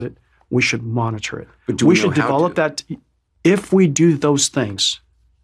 it. We should monitor it. But do we we should know how develop to? that. If we do those things,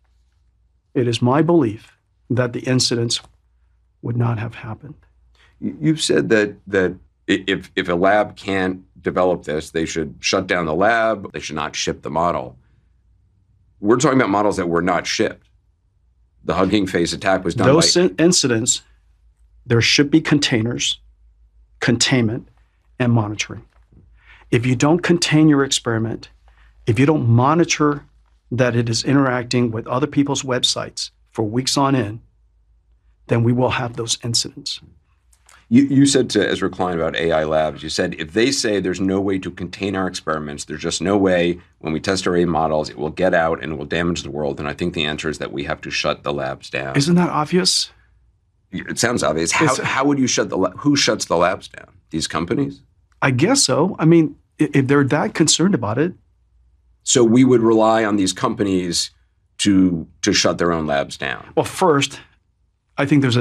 it is my belief that the incidents would not have happened. You've said that if a lab can't develop this, they should shut down the lab. They should not ship the model. We're talking about models that were not shipped. The Hugging Face attack was done Those incidents, there should be containers, containment, and monitoring. If you don't contain your experiment, if you don't monitor that it is interacting with other people's websites for weeks on end, then we will have those incidents. You said to Ezra Klein about AI labs, you said, if they say there's no way to contain our experiments, there's just no way when we test our AI models, it will get out and it will damage the world. And I think the answer is that we have to shut the labs down. Isn't that obvious? It sounds obvious. How would you shut who shuts the labs down? These companies? I guess so. I mean, if they're that concerned about it. So we would rely on these companies to shut their own labs down. Well, first, I think there's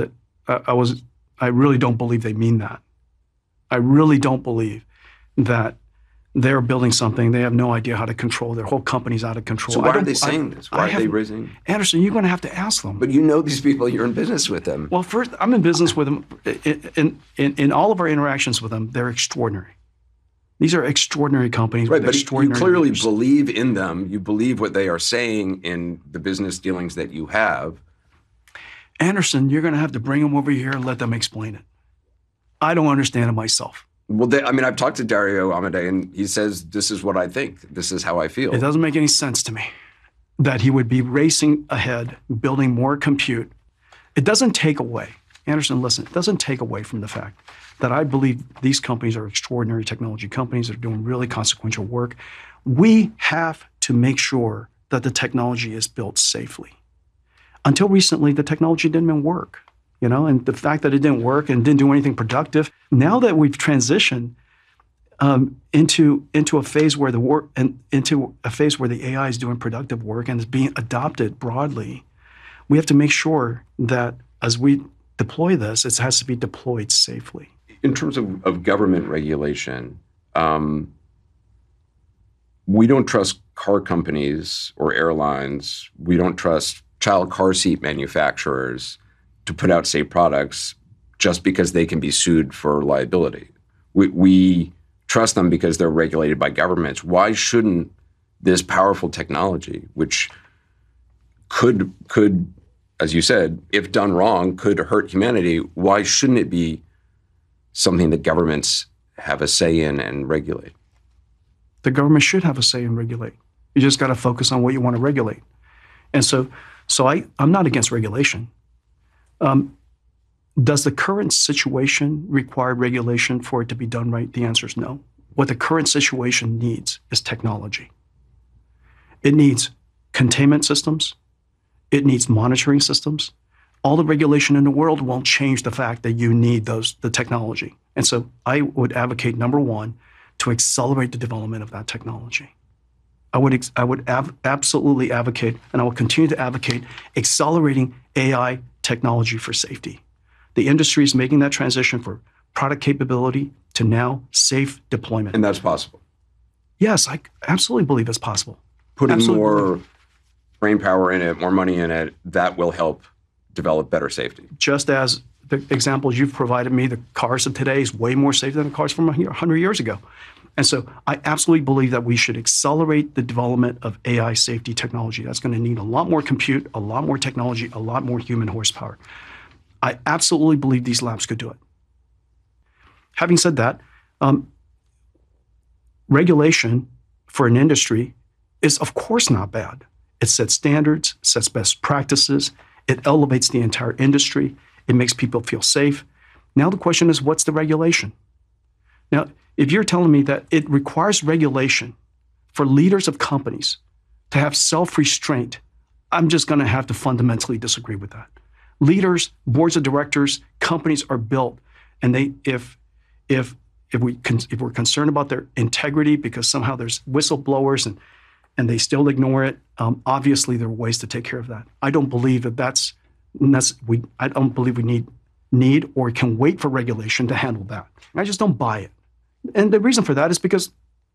I really don't believe they mean that. I really don't believe that they're building something. They have no idea how to control. Their whole company's out of control. So why are they saying this? Why are they raising? Anderson, you're going to have to ask them. But you know these people. You're in business with them. Well, first, I'm in business with them. In all of our interactions with them, they're extraordinary. These are extraordinary companies. Right, but you clearly leaders. believe in them. You believe what they are saying in the business dealings that you have. Anderson, you're going to have to bring them over here and let them explain it. I don't understand it myself. Well, I've talked to Dario Amodei, and he says, this is what I think. This is how I feel. It doesn't make any sense to me that he would be racing ahead, building more compute. It doesn't take away, Anderson, listen, it doesn't take away from the fact that I believe these companies are extraordinary technology companies that are doing really consequential work. We have to make sure that the technology is built safely. Until recently, the technology didn't even work, and the fact that it didn't work and didn't do anything productive. Now that we've transitioned into a phase where the AI is doing productive work and is being adopted broadly, we have to make sure that as we deploy this, it has to be deployed safely. In terms of government regulation, we don't trust car companies or airlines. We don't trust child car seat manufacturers to put out safe products just because they can be sued for liability. We trust them because they're regulated by governments. Why shouldn't this powerful technology, which could, as you said, if done wrong, could hurt humanity, why shouldn't it be something that governments have a say in and regulate? The government should have a say and regulate. You just got to focus on what you want to regulate. And so I'm not against regulation. Does the current situation require regulation for it to be done right? The answer is no. What the current situation needs is technology. It needs containment systems. It needs monitoring systems. All the regulation in the world won't change the fact that you need the technology. And so I would advocate, number one, to accelerate the development of that technology. I would absolutely advocate, and I will continue to advocate, accelerating AI technology for safety. The industry is making that transition for product capability to now safe deployment. And that's possible? Yes, I absolutely believe it's possible. Putting more brain power in it, more money in it, that will help develop better safety. Just as the examples you've provided me, the cars of today is way more safe than the cars from 100 years ago. And so I absolutely believe that we should accelerate the development of AI safety technology. That's going to need a lot more compute, a lot more technology, a lot more human horsepower. I absolutely believe these labs could do it. Having said that, regulation for an industry is of course not bad. It sets standards, sets best practices, it elevates the entire industry, it makes people feel safe. Now the question is, what's the regulation? Now, if you're telling me that it requires regulation for leaders of companies to have self-restraint, I'm just going to have to fundamentally disagree with that. Leaders, boards of directors, companies are built, and if we're concerned about their integrity because somehow there's whistleblowers and they still ignore it, obviously there are ways to take care of that. I don't believe I don't believe we need or can wait for regulation to handle that. I just don't buy it. And the reason for that is because